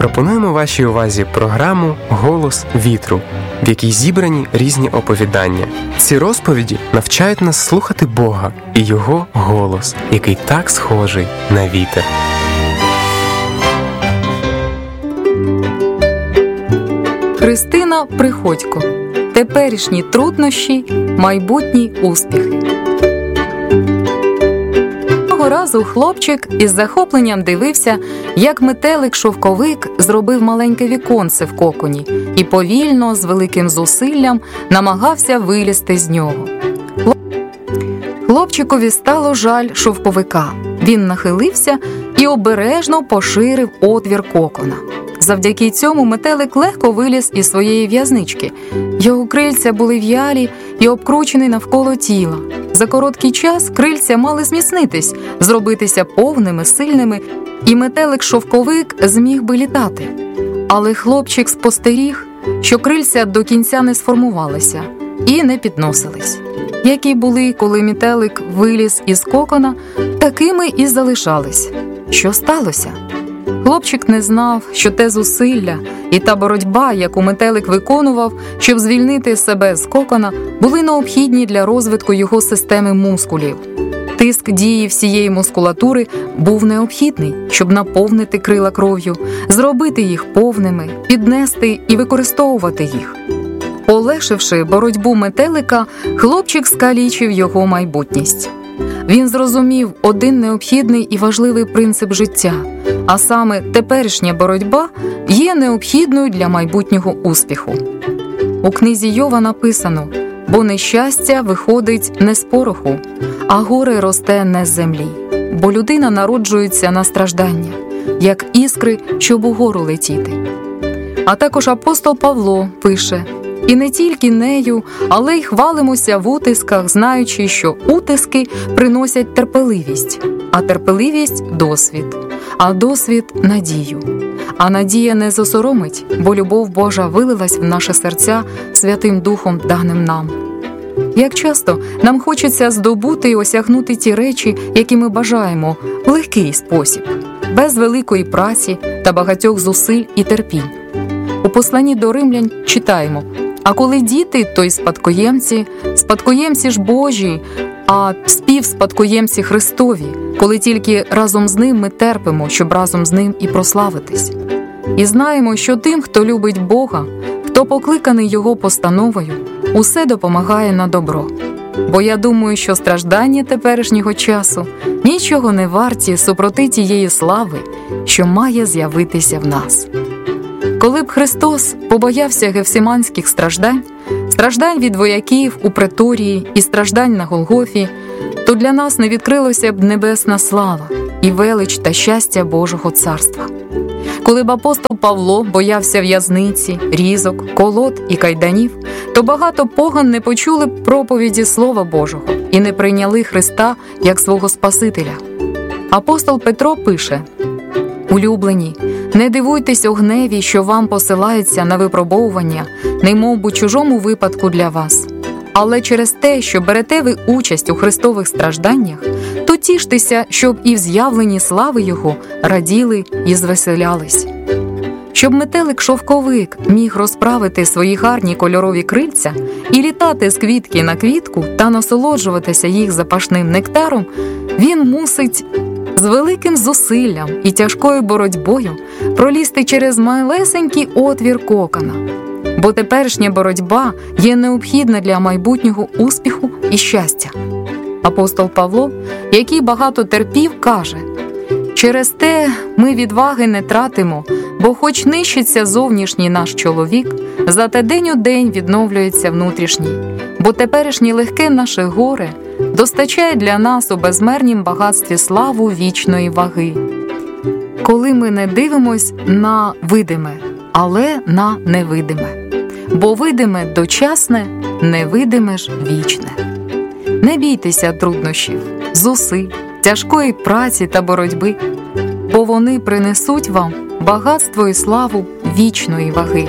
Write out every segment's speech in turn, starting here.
Пропонуємо вашій увазі програму «Голос вітру», в якій зібрані різні оповідання. Ці розповіді навчають нас слухати Бога і Його голос, який так схожий на вітер. Христина Приходько. Теперішні труднощі, майбутні успіхи. Одного разу хлопчик із захопленням дивився, як метелик-шовковик зробив маленьке віконце в коконі і повільно, з великим зусиллям, намагався вилізти з нього. Хлопчикові стало жаль шовковика. Він нахилився і обережно поширив отвір кокона. Завдяки цьому метелик легко виліз із своєї в'язнички. Його крильця були в'ялі і обкручені навколо тіла. За короткий час крильця мали зміцнитись, зробитися повними, сильними, і метелик-шовковик зміг би літати. Але хлопчик спостеріг, що крильця до кінця не сформувалися і не підносились. Які були, коли метелик виліз із кокона, такими і залишались. Що сталося? Хлопчик не знав, що те зусилля і та боротьба, яку метелик виконував, щоб звільнити себе з кокона, були необхідні для розвитку його системи мускулів. Тиск дії всієї мускулатури був необхідний, щоб наповнити крила кров'ю, зробити їх повними, піднести і використовувати їх. Полегшивши боротьбу метелика, хлопчик скалічив його майбутність. Він зрозумів один необхідний і важливий принцип життя, а саме теперішня боротьба є необхідною для майбутнього успіху. У книзі Йова написано: «Бо нещастя виходить не з пороху, а горе росте не з землі, бо людина народжується на страждання, як іскри, щоб угору летіти». А також апостол Павло пише: «І не тільки нею, але й хвалимося в утисках, знаючи, що утиски приносять терпеливість, а терпеливість – досвід, а досвід – надію. А надія не засоромить, бо любов Божа вилилась в наші серця Святим Духом, даним нам». Як часто нам хочеться здобути і осягнути ті речі, які ми бажаємо, в легкий спосіб, без великої праці та багатьох зусиль і терпінь. У посланні до Римлян читаємо: «А коли діти, то й спадкоємці, спадкоємці ж Божі, а співспадкоємці Христові, коли тільки разом з ним ми терпимо, щоб разом з ним і прославитись. І знаємо, що тим, хто любить Бога, хто покликаний Його постановою, усе допомагає на добро. Бо я думаю, що страждання теперішнього часу нічого не варті супроти тієї слави, що має з'явитися в нас». Коли б Христос побоявся гефсиманських страждань, страждань від вояків у преторії і страждань на Голгофі, то для нас не відкрилося б небесна слава і велич та щастя Божого царства. Коли б апостол Павло боявся в'язниці, різок, колод і кайданів, то багато поган не почули б проповіді Слова Божого і не прийняли Христа як свого Спасителя. Апостол Петро пише: «Улюблені, не дивуйтесь у гневі, що вам посилається на випробовування, немов би чужому випадку для вас. Але через те, що берете ви участь у Христових стражданнях, то тіштеся, щоб і в з'явленні слави Його раділи і звеселялись». Щоб метелик-шовковик міг розправити свої гарні кольорові крильця і літати з квітки на квітку та насолоджуватися їх запашним нектаром, він мусить з великим зусиллям і тяжкою боротьбою пролізти через малесенький отвір кокона. Бо теперішня боротьба є необхідна для майбутнього успіху і щастя. Апостол Павло, який багато терпів, каже: «Через те ми відваги не тратимо, бо хоч нищиться зовнішній наш чоловік, зате день у день відновлюється внутрішній, бо теперішнє легке наше горе достачає для нас у безмернім багатстві славу вічної ваги». Коли ми не дивимось на видиме, але на невидиме. Бо видиме дочасне, невидиме ж вічне. Не бійтеся труднощів, зусиль, тяжкої праці та боротьби, бо вони принесуть вам багатство і славу вічної ваги.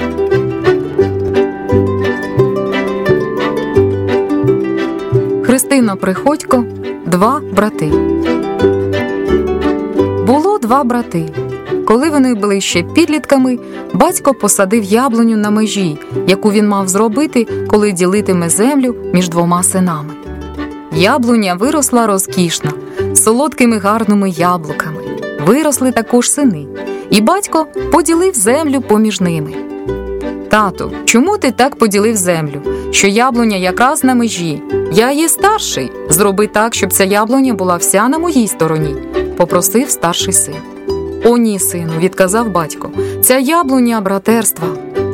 Христина Приходько. Два брати. Було два брати. Коли вони були ще підлітками, батько посадив яблуню на межі, яку він мав зробити, коли ділитиме землю між двома синами. Яблуня виросла розкішна, з солодкими гарними яблуками. Виросли також сини, і батько поділив землю поміж ними. «Тату, чому ти так поділив землю, що яблуня якраз на межі? Я є старший. Зроби так, щоб ця яблуня була вся на моїй стороні», – попросив старший син. «О ні, сину», – відказав батько, – «ця яблуня братерства.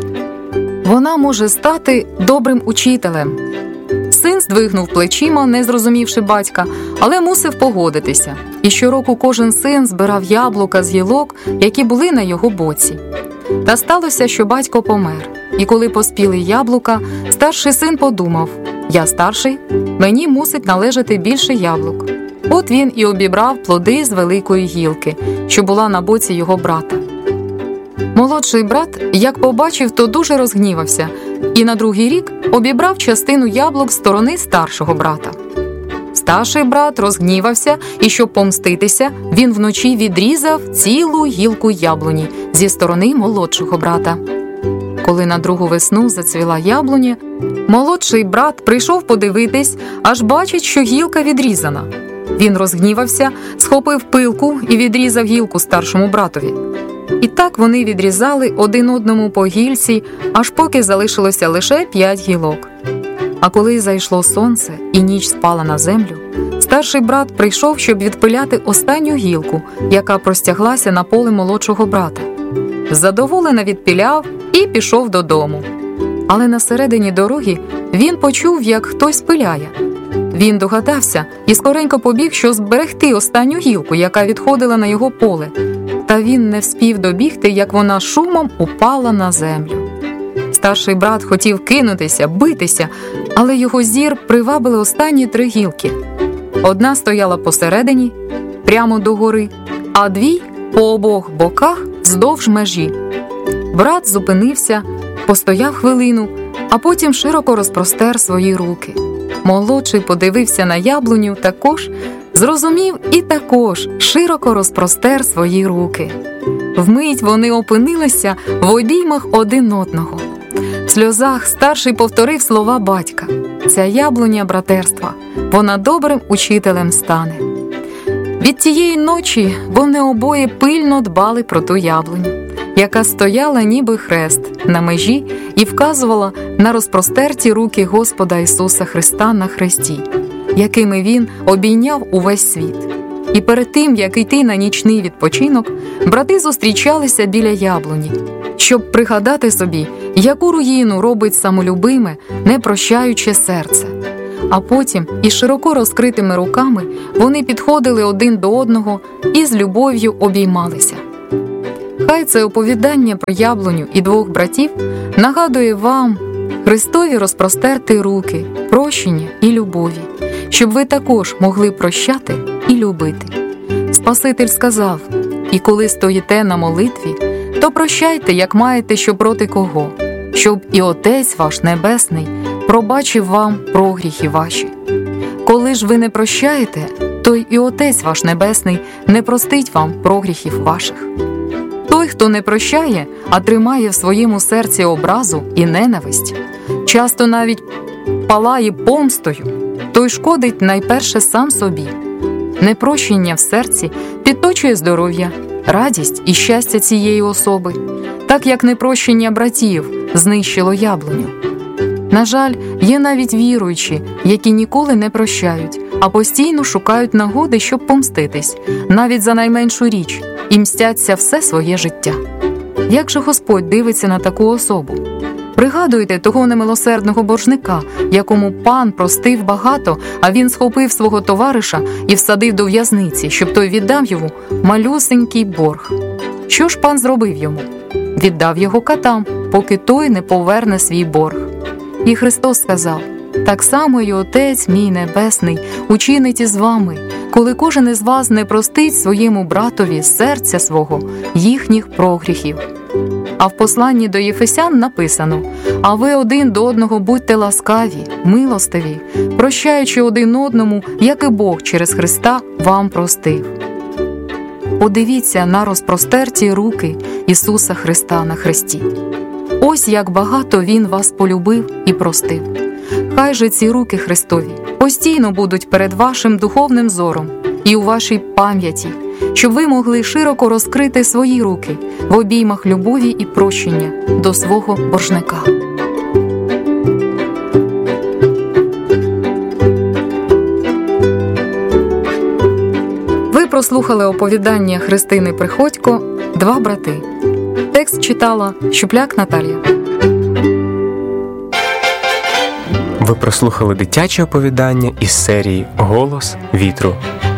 Вона може стати добрим учителем». Син здвигнув плечима, не зрозумівши батька, але мусив погодитися. І щороку кожен син збирав яблука з гілок, які були на його боці. Та сталося, що батько помер. І коли поспіли яблука, старший син подумав: «Я старший, мені мусить належати більше яблук». От він і обібрав плоди з великої гілки, що була на боці його брата. Молодший брат, як побачив, то дуже розгнівався, і на другий рік обібрав частину яблук з сторони старшого брата. Старший брат розгнівався, і щоб помститися, він вночі відрізав цілу гілку яблуні зі сторони молодшого брата. Коли на другу весну зацвіла яблуня, молодший брат прийшов подивитись, аж бачить, що гілка відрізана. Він розгнівався, схопив пилку і відрізав гілку старшому братові. І так вони відрізали один одному по гільці, аж поки залишилося лише 5 гілок. А коли зайшло сонце і ніч спала на землю, старший брат прийшов, щоб відпиляти останню гілку, яка простяглася на поле молодшого брата. Задоволено відпиляв і пішов додому. Але на середині дороги він почув, як хтось пиляє. Він догадався і скоренько побіг, щоб зберегти останню гілку, яка відходила на його поле. Та він не вспів добігти, як вона шумом упала на землю. Старший брат хотів кинутися, битися, але його зір привабили останні 3 гілки. Одна стояла посередині, прямо догори, а 2 по обох боках вздовж межі. Брат зупинився, постояв хвилину, а потім широко розпростер свої руки. Молодший подивився на яблуню також, зрозумів і також широко розпростер свої руки. Вмить вони опинилися в обіймах один одного. В сльозах старший повторив слова батька: «Ця яблуня братерства, вона добрим учителем стане». Від тієї ночі вони обоє пильно дбали про ту яблуню, яка стояла ніби хрест на межі і вказувала на розпростерті руки Господа Ісуса Христа на хресті, якими Він обійняв увесь світ. І перед тим, як йти на нічний відпочинок, брати зустрічалися біля яблуні, щоб пригадати собі, яку руїну робить самолюбиме, непрощаюче серце. А потім, із широко розкритими руками, вони підходили один до одного і з любов'ю обіймалися. Хай це оповідання про яблуню і 2 братів нагадує вам Христові розпростерти руки, прощення і любові, щоб ви також могли прощати і любити. Спаситель сказав: «І коли стоїте на молитві, то прощайте, як маєте що проти кого, щоб і Отець ваш Небесний пробачив вам прогріхи ваші. Коли ж ви не прощаєте, то і Отець ваш Небесний не простить вам прогріхів ваших». Той, хто не прощає, а тримає в своєму серці образу і ненависть, часто навіть палає помстою, той шкодить найперше сам собі. Непрощення в серці підточує здоров'я, радість і щастя цієї особи, так як непрощення братів знищило яблуню. На жаль, є навіть віруючі, які ніколи не прощають, а постійно шукають нагоди, щоб помститись, навіть за найменшу річ, і мстяться все своє життя. Як же Господь дивиться на таку особу? Пригадуйте того немилосердного боржника, якому пан простив багато, а він схопив свого товариша і всадив до в'язниці, щоб той віддав йому малюсенький борг. Що ж пан зробив йому? Віддав його катам, поки той не поверне свій борг. І Христос сказав: «Так само й Отець мій Небесний учинить із вами, коли кожен із вас не простить своєму братові з серця свого їхніх прогріхів». А в посланні до Єфесян написано: «А ви один до одного будьте ласкаві, милостиві, прощаючи один одному, як і Бог через Христа вам простив». Подивіться на розпростерті руки Ісуса Христа на хресті. Ось як багато Він вас полюбив і простив. Хай же ці руки Христові постійно будуть перед вашим духовним зором і у вашій пам'яті, щоб ви могли широко розкрити свої руки в обіймах любові і прощення до свого боржника. Ви прослухали оповідання Христини Приходько «Два брати». Текст читала Щупляк Наталія. Ви прослухали дитяче оповідання із серії «Голос вітру».